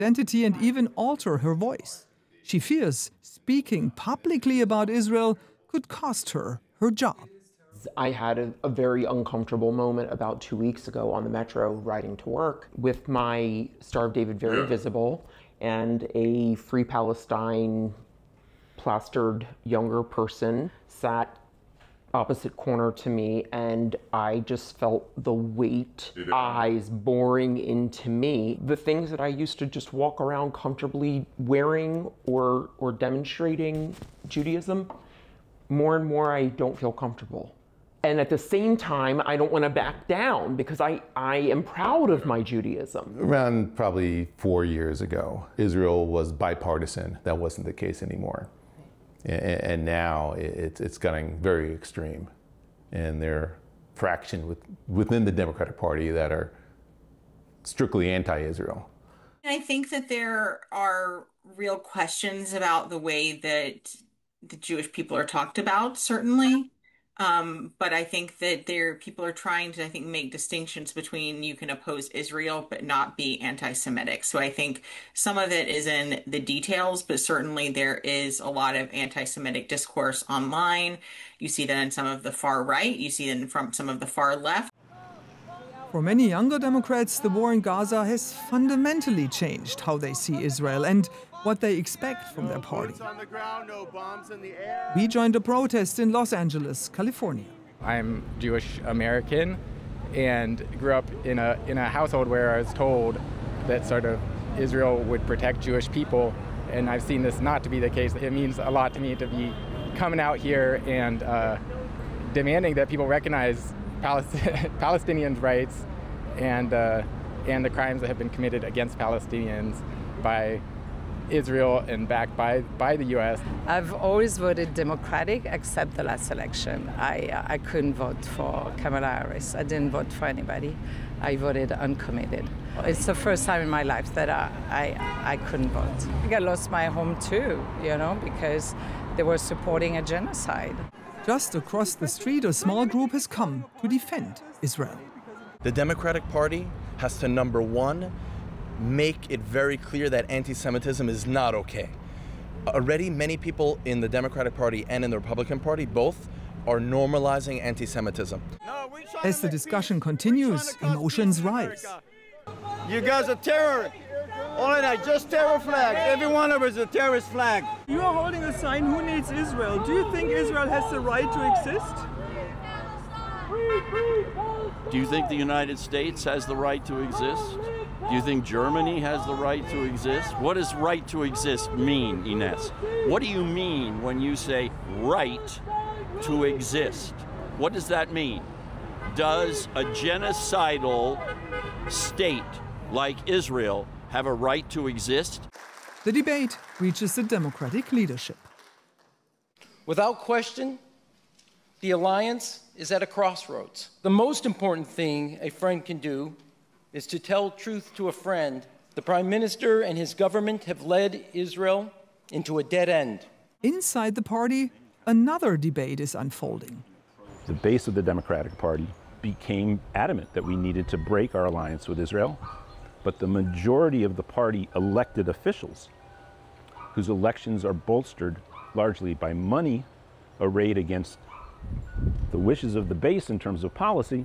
identity and even alter her voice. She fears speaking publicly about Israel could cost her her job. I had a very uncomfortable moment about 2 weeks ago on the metro riding to work with my Star of David very visible and a Free Palestine plastered younger person sat opposite corner to me, and I just felt the weight, eyes boring into me. The things that I used to just walk around comfortably wearing or demonstrating Judaism, more and more I don't feel comfortable. And at the same time, I don't want to back down because I am proud of my Judaism. Around probably 4 years ago, Israel was bipartisan. That wasn't the case anymore. And now it's getting very extreme. And there are fractions within the Democratic Party that are strictly anti-Israel. I think that there are real questions about the way that the Jewish people are talked about, certainly. But I think that people are trying to, make distinctions between you can oppose Israel but not be anti-Semitic. So I think some of it is in the details, but certainly there is a lot of anti-Semitic discourse online. You see that in some of the far right. You see it from some of the far left. For many younger Democrats, the war in Gaza has fundamentally changed how they see Israel and what they expect from their party. We joined a protest in Los Angeles, California. I'm Jewish American and grew up in a household where I was told that sort of Israel would protect Jewish people, and I've seen this not to be the case. It means a lot to me to be coming out here and demanding that people recognize Palestinians' rights and the crimes that have been committed against Palestinians by Israel and backed by the U.S. I've always voted Democratic except the last election. I couldn't vote for Kamala Harris. I didn't vote for anybody. I voted uncommitted. It's the first time in my life that I couldn't vote. I think I lost my home too, because they were supporting a genocide. Just across the street, a small group has come to defend Israel. The Democratic Party has to, number one, make it very clear that anti-Semitism is not okay. Already, many people in the Democratic Party and in the Republican Party both are normalizing anti-Semitism. As the discussion continues, emotions rise. You guys are terrorists. All of that, just terror flag. Every one of us is a terrorist flag. You are holding a sign, who needs Israel? Do you think Israel has the right to exist? Do you think the United States has the right to exist? Do you think Germany has the right to exist? What does right to exist mean, Ines? What do you mean when you say right to exist? What does that mean? Does a genocidal state like Israel have a right to exist? The debate reaches the Democratic leadership. Without question, the alliance is at a crossroads. The most important thing a friend can do is to tell truth to a friend. The Prime Minister and his government have led Israel into a dead end. Inside the party, another debate is unfolding. The base of the Democratic Party became adamant that we needed to break our alliance with Israel, but the majority of the party elected officials, whose elections are bolstered largely by money arrayed against the wishes of the base in terms of policy,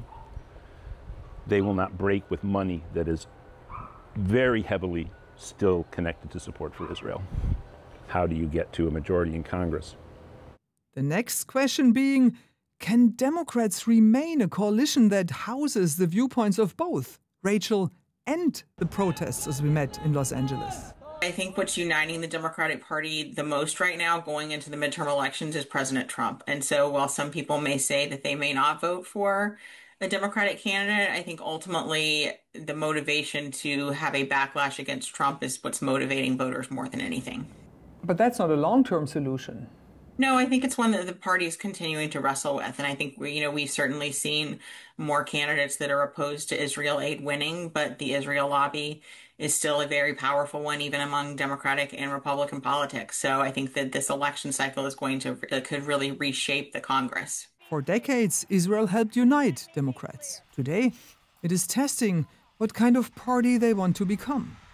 they will not break with money that is very heavily still connected to support for Israel. How do you get to a majority in Congress? The next question being, can Democrats remain a coalition that houses the viewpoints of both Rachel and the protesters we met in Los Angeles? I think what's uniting the Democratic Party the most right now going into the midterm elections is President Trump. And so while some people may say that they may not vote for a Democratic candidate, I think ultimately the motivation to have a backlash against Trump is what's motivating voters more than anything. But that's not a long-term solution. No, I think it's one that the party is continuing to wrestle with. And I think, we've certainly seen more candidates that are opposed to Israel aid winning, but the Israel lobby is still a very powerful one, even among Democratic and Republican politics. So I think that this election cycle is could really reshape the Congress. For decades, Israel helped unite Democrats. Today, it is testing what kind of party they want to become.